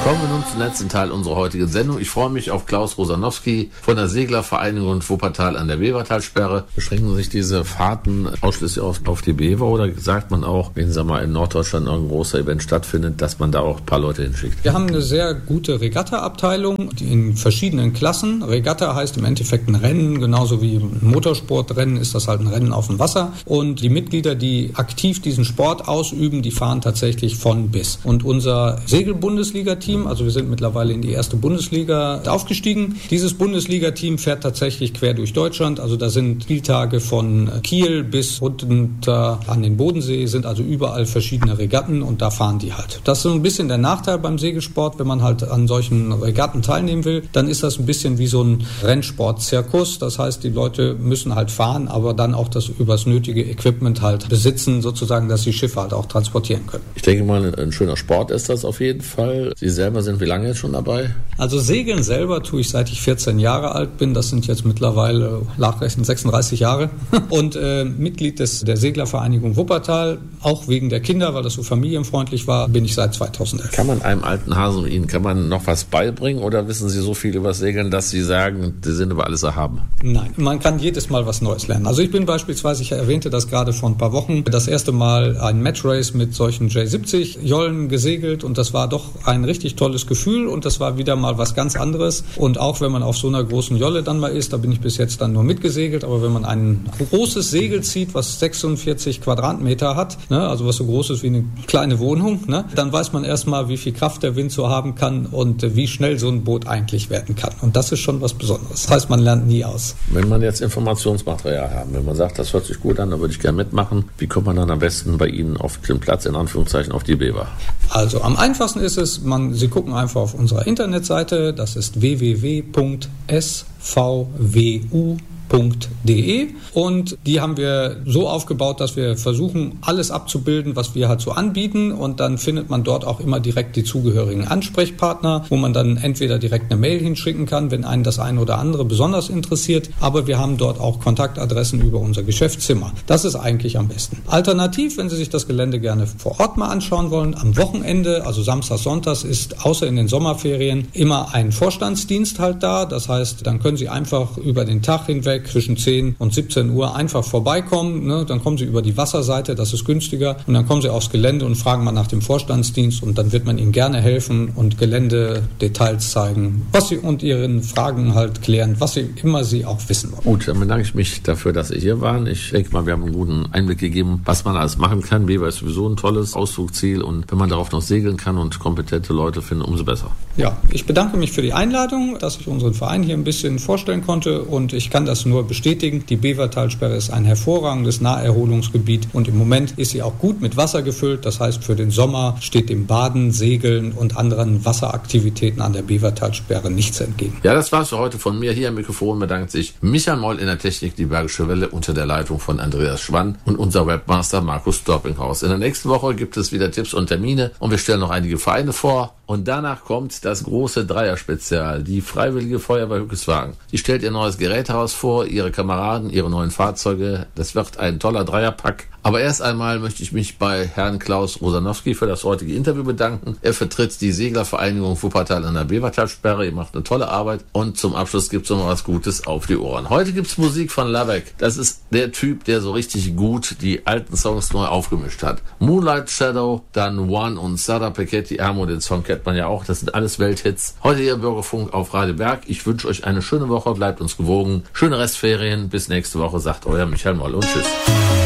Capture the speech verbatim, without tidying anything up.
Kommen wir nun zum letzten Teil unserer heutigen Sendung. Ich freue mich auf Klaus Rosanowski von der Seglervereinigung Wuppertal an der Bevertalsperre. Beschränken sich diese Fahrten ausschließlich auf, auf die Bever oder sagt man auch, wenn sagen wir mal, in Norddeutschland ein großer Event stattfindet, dass man da auch ein paar Leute hinschickt? Wir haben eine sehr gute Regatta-Abteilung in verschiedenen Klassen. Regatta heißt im Endeffekt ein Rennen, genauso wie ein Motorsportrennen ist das halt ein Rennen auf dem Wasser. Und die Mitglieder, die aktiv diesen Sport ausüben, die fahren tatsächlich von bis. Und unser Segel-Bundesliga-Team, also wir sind mittlerweile in die erste Bundesliga aufgestiegen. Dieses Bundesliga-Team fährt tatsächlich quer durch Deutschland. Also da sind Spieltage von Kiel bis runter an den Bodensee, sind also überall verschiedene Regatten und da fahren die halt. Das ist so ein bisschen der Nachteil beim Segelsport, wenn man halt an solchen Regatten teilnehmen will, dann ist das ein bisschen wie so ein Rennsport-Zirkus. Das heißt, die Leute müssen halt fahren, aber dann auch das übers nötige Equipment halt besitzen, sozusagen, dass die Schiffe halt auch transportieren können. Ich denke mal, ein schöner Sport ist das auf jeden Fall. Sie selber sind wie lange jetzt schon dabei? Also Segeln selber tue ich, seit ich vierzehn Jahre alt bin. Das sind jetzt mittlerweile nachrechnen sechsunddreißig Jahre. Und äh, Mitglied des, der Seglervereinigung Wuppertal, auch wegen der Kinder, weil das so familienfreundlich war, bin ich seit zweitausendelf. Kann man einem alten Hasen wie Ihnen, kann man noch was beibringen oder wissen Sie so viel über das Segeln, dass Sie sagen, Sie sind über alles erhaben? Nein, man kann jedes Mal was Neues lernen. Also ich bin beispielsweise, ich erwähnte das gerade vor ein paar Wochen, das erste Mal ein Matchrace mit solchen J siebzig Jollen gesegelt und das war doch ein richtig tolles Gefühl und das war wieder mal was ganz anderes. Und auch wenn man auf so einer großen Jolle dann mal ist, da bin ich bis jetzt dann nur mitgesegelt, aber wenn man ein großes Segel zieht, was sechsundvierzig Quadratmeter hat, ne, also was so groß ist wie eine kleine Wohnung, ne, dann weiß man erstmal, wie viel Kraft der Wind so haben kann und äh, wie schnell so ein Boot eigentlich werden kann. Und das ist schon was Besonderes. Das heißt, man lernt nie aus. Wenn man jetzt Informationsmaterial haben, wenn man sagt, das hört sich gut an, da würde ich gerne mitmachen, wie kommt man dann am besten bei Ihnen auf den Platz, in Anführungszeichen, auf die Bever? Also am einfachsten ist es, man, Sie gucken einfach auf unserer Internetseite, das ist w w w punkt s v w u punkt d e und die haben wir so aufgebaut, dass wir versuchen, alles abzubilden, was wir halt so anbieten und dann findet man dort auch immer direkt die zugehörigen Ansprechpartner, wo man dann entweder direkt eine Mail hinschicken kann, wenn einen das eine oder andere besonders interessiert, aber wir haben dort auch Kontaktadressen über unser Geschäftszimmer. Das ist eigentlich am besten. Alternativ, wenn Sie sich das Gelände gerne vor Ort mal anschauen wollen, am Wochenende, also Samstag, Sonntags, ist außer in den Sommerferien immer ein Vorstandsdienst halt da, das heißt, dann können Sie einfach über den Tag hinweg zwischen zehn und siebzehn Uhr einfach vorbeikommen. Ne? Dann kommen Sie über die Wasserseite, das ist günstiger. Und dann kommen Sie aufs Gelände und fragen mal nach dem Vorstandsdienst und dann wird man Ihnen gerne helfen und Geländedetails zeigen, was Sie und Ihren Fragen halt klären, was Sie immer Sie auch wissen wollen. Gut, dann bedanke ich mich dafür, dass Sie hier waren. Ich denke mal, wir haben einen guten Einblick gegeben, was man alles machen kann. Bever ist sowieso ein tolles Ausflugsziel und wenn man darauf noch segeln kann und kompetente Leute findet, umso besser. Ja, ich bedanke mich für die Einladung, dass ich unseren Verein hier ein bisschen vorstellen konnte und ich kann das nur bestätigen. Die Bevertalsperre ist ein hervorragendes Naherholungsgebiet und im Moment ist sie auch gut mit Wasser gefüllt. Das heißt, für den Sommer steht dem Baden, Segeln und anderen Wasseraktivitäten an der Bevertalsperre nichts entgegen. Ja, das war's für heute von mir. Hier am Mikrofon bedankt sich Michael Moll in der Technik, die Bergische Welle unter der Leitung von Andreas Schwann und unser Webmaster Markus Dorpinghaus. In der nächsten Woche gibt es wieder Tipps und Termine und wir stellen noch einige Vereine vor. Und danach kommt das große Dreier-Spezial, die Freiwillige Feuerwehr Hückeswagen. Die stellt ihr neues Gerätehaus vor, ihre Kameraden, ihre neuen Fahrzeuge. Das wird ein toller Dreierpack. Aber erst einmal möchte ich mich bei Herrn Klaus Rosanowski für das heutige Interview bedanken. Er vertritt die Seglervereinigung Wuppertal an der Bevertalsperre. Ihr macht eine tolle Arbeit. Und zum Abschluss gibt's noch mal was Gutes auf die Ohren. Heute gibt's Musik von Lavek. Das ist der Typ, der so richtig gut die alten Songs neu aufgemischt hat. Moonlight Shadow, dann One und Sada Pechetti Amo, den Song kennt man ja auch. Das sind alles Welthits. Heute hier Bürgerfunk auf Radio Berg. Ich wünsche euch eine schöne Woche. Bleibt uns gewogen. Schöne Restferien. Bis nächste Woche, sagt euer Michael Moll und tschüss.